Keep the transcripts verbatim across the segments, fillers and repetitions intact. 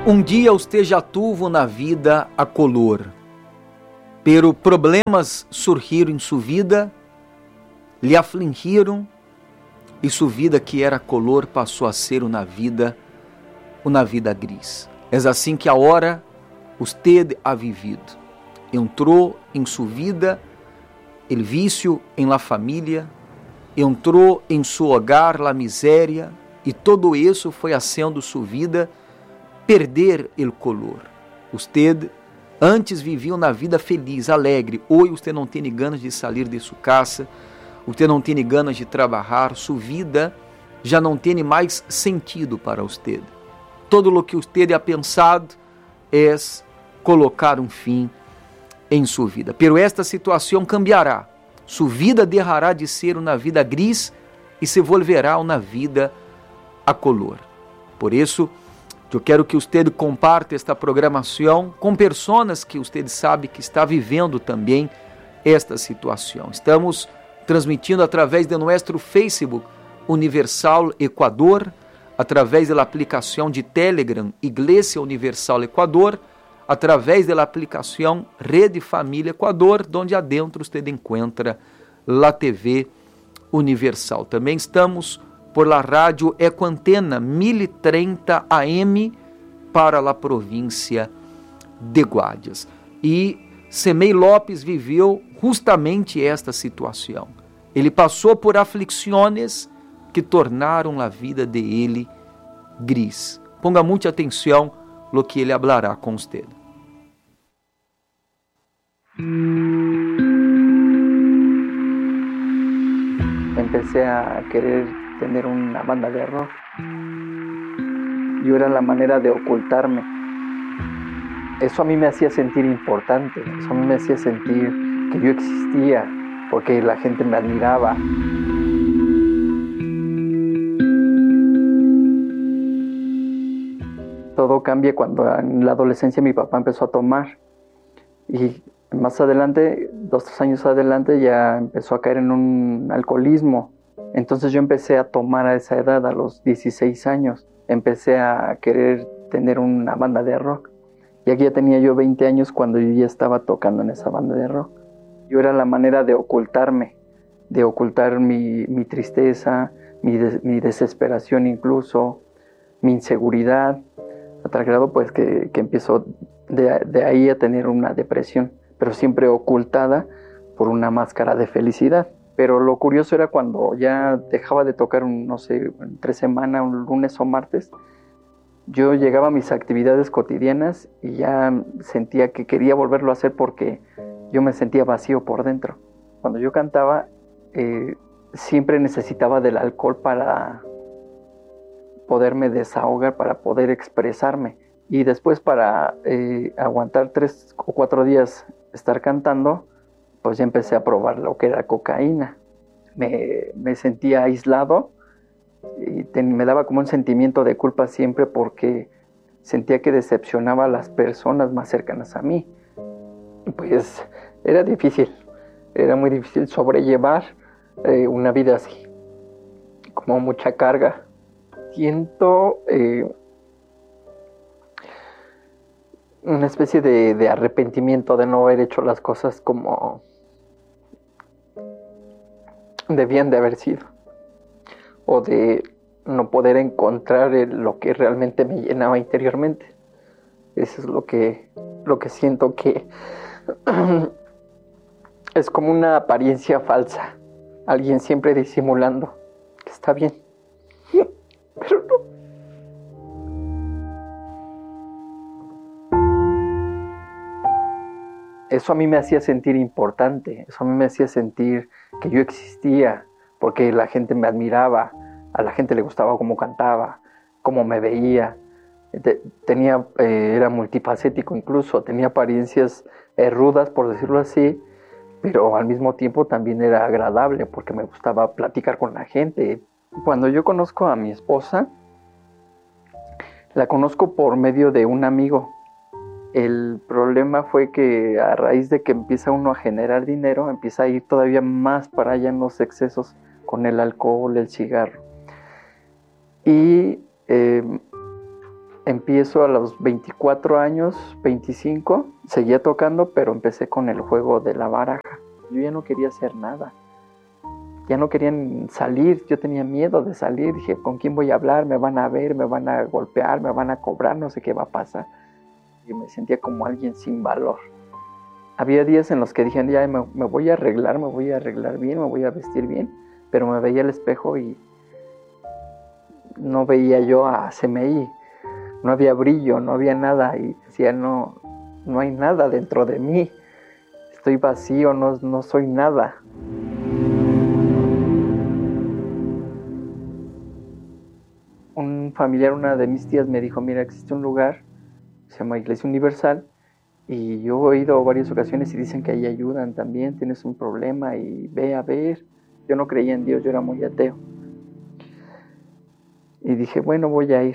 Um dia usted já tuvo na vida a color, pero problemas surgiram em sua vida, lhe afligiram e sua vida que era color passou a ser uma vida, uma vida gris. É assim que agora usted ha vivido. Entrou em sua vida o vício em la família, entrou em seu hogar la miséria e todo isso foi fazendo sua vida perder el color. Usted antes vivia uma vida feliz, alegre. Hoje usted não tem ganas de sair de sua casa, usted não tem ganas de trabalhar, sua vida já não tem mais sentido para usted. Todo o que usted ha pensado é colocar um fim em sua vida. Pero esta situação cambiará. Sua vida deixará de ser uma vida gris e se volverá uma vida a color. Por isso, eu quero que usted comparta esta programação com pessoas que usted sabe que está vivendo também esta situação. Estamos transmitindo através de nosso Facebook Universal Equador, através da aplicação de Telegram Igreja Universal Equador, através da aplicação Rede Família Equador, onde adentro você encontra a T V Universal. Também estamos por la rádio Ecoantena mil e trinta A M para a província de Guádias. E Semei Lopes viveu justamente esta situação. Ele passou por aflições que tornaram a vida de ele gris. Ponga muita atenção no que ele hablará com você. Empecé a querer tener una banda de rock. Yo era la manera de ocultarme. Eso a mí me hacía sentir importante, eso a mí me hacía sentir que yo existía, porque la gente me admiraba. Todo cambia cuando en la adolescencia mi papá empezó a tomar. Y más adelante, dos, tres años adelante, ya empezó a caer en un alcoholismo. Entonces yo empecé a tomar a esa edad, a los dieciséis años. Empecé a querer tener una banda de rock. Y aquí ya tenía yo veinte años cuando yo ya estaba tocando en esa banda de rock. Yo era la manera de ocultarme, de ocultar mi, mi tristeza, mi, des, mi desesperación incluso, mi inseguridad, a tal grado pues que, que empezó de, de ahí a tener una depresión, pero siempre ocultada por una máscara de felicidad. Pero lo curioso era cuando ya dejaba de tocar, un, no sé, entre semana, un lunes o martes, yo llegaba a mis actividades cotidianas y ya sentía que quería volverlo a hacer porque yo me sentía vacío por dentro. Cuando yo cantaba, eh, siempre necesitaba del alcohol para poderme desahogar, para poder expresarme. Y después para eh, aguantar tres o cuatro días estar cantando, pues ya empecé a probar lo que era cocaína. Me, me sentía aislado y ten, me daba como un sentimiento de culpa siempre porque sentía que decepcionaba a las personas más cercanas a mí. Pues era difícil, era muy difícil sobrellevar eh, una vida así, como mucha carga. Siento eh, una especie de, de arrepentimiento de no haber hecho las cosas como debían de haber sido, o de no poder encontrar el, lo que realmente me llenaba interiormente. Eso es lo que, lo que siento que es como una apariencia falsa, alguien siempre disimulando que está bien, pero no. Eso a mí me hacía sentir importante, eso a mí me hacía sentir que yo existía, porque la gente me admiraba, a la gente le gustaba cómo cantaba, cómo me veía. Tenía, eh, era multifacético incluso, tenía apariencias eh, rudas, por decirlo así, pero al mismo tiempo también era agradable, porque me gustaba platicar con la gente. Cuando yo conozco a mi esposa, la conozco por medio de un amigo. El problema fue que a raíz de que empieza uno a generar dinero, empieza a ir todavía más para allá en los excesos con el alcohol, el cigarro. Y eh, empieza empiezo a los veinticuatro años, veinticinco, seguía tocando, pero empecé con el juego de la baraja. Yo ya no quería hacer nada. Ya no querían salir, yo tenía miedo de salir. Dije, ¿con quién voy a hablar? Me van a ver, me van a golpear, me van a cobrar, no sé qué va a pasar. Y me sentía como alguien sin valor. Había días en los que dije, ya me, me voy a arreglar, me voy a arreglar bien, me voy a vestir bien. Pero me veía al espejo y no veía yo a C M I. No había brillo, no había nada. Y decía, no, no hay nada dentro de mí. Estoy vacío, no, no soy nada. Un familiar, una de mis tías, me dijo, mira, existe un lugar, se llama Iglesia Universal, y yo he ido varias ocasiones y dicen que ahí ayudan también, tienes un problema y ve a ver. Yo no creía en Dios, yo era muy ateo. Y dije, bueno, voy a ir.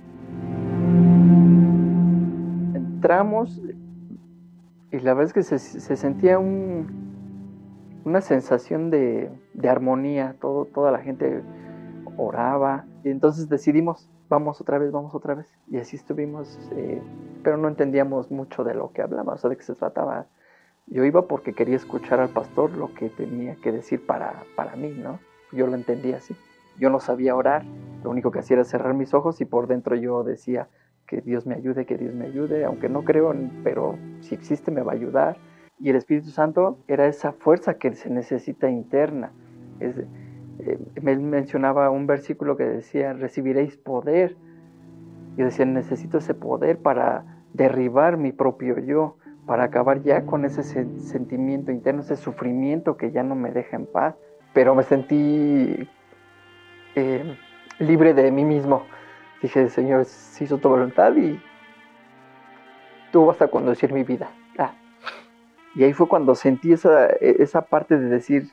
Entramos y la verdad es que se, se sentía un, una sensación de, de armonía, todo, toda la gente oraba. Y entonces decidimos, vamos otra vez, vamos otra vez. Y así estuvimos, eh, pero no entendíamos mucho de lo que hablaba, o sea, de qué se trataba. Yo iba porque quería escuchar al pastor lo que tenía que decir para, para mí, ¿no? Yo lo entendía así. Yo no sabía orar, lo único que hacía era cerrar mis ojos y por dentro yo decía que Dios me ayude, que Dios me ayude, aunque no creo, pero si existe me va a ayudar. Y el Espíritu Santo era esa fuerza que se necesita interna. Es, eh, me mencionaba un versículo que decía, recibiréis poder. Yo decía, necesito ese poder para derribar mi propio yo, para acabar ya con ese sentimiento interno, ese sufrimiento que ya no me deja en paz. Pero me sentí eh, libre de mí mismo. Dije, Señor, se hizo tu voluntad y tú vas a conducir mi vida. Ah. Y ahí fue cuando sentí esa, esa parte de decir,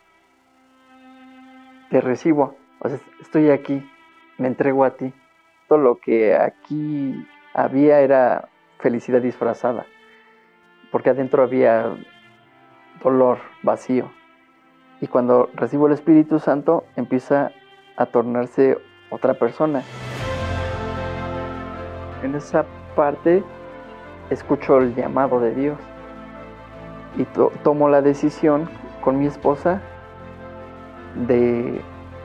te recibo, o sea, estoy aquí, me entrego a ti. Todo lo que aquí había era felicidad disfrazada, porque adentro había dolor, vacío. Y cuando recibo el Espíritu Santo, empieza a tornarse otra persona. En esa parte escucho el llamado de Dios y to- tomo la decisión con mi esposa de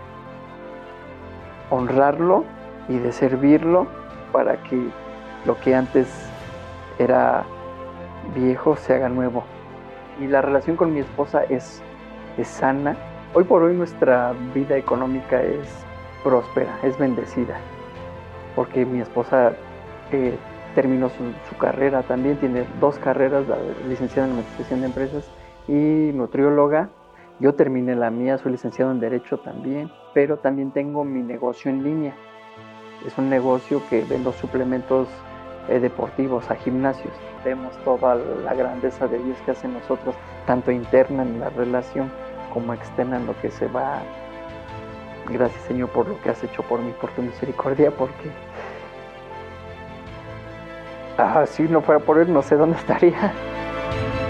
honrarlo y de servirlo para que lo que antes era viejo se haga nuevo. Y la relación con mi esposa es, es sana. Hoy por hoy nuestra vida económica es próspera, es bendecida, porque mi esposa eh, terminó su, su carrera también, tiene dos carreras, la licenciada en Administración de Empresas y nutrióloga. Yo terminé la mía, soy licenciado en Derecho también, pero también tengo mi negocio en línea. Es un negocio que vendo suplementos eh, deportivos a gimnasios. Vemos toda la grandeza de Dios que hace en nosotros, tanto interna en la relación como externa en lo que se va. Gracias, Señor, por lo que has hecho por mí, por tu misericordia, porque ah, si no fuera por Él, no sé dónde estaría.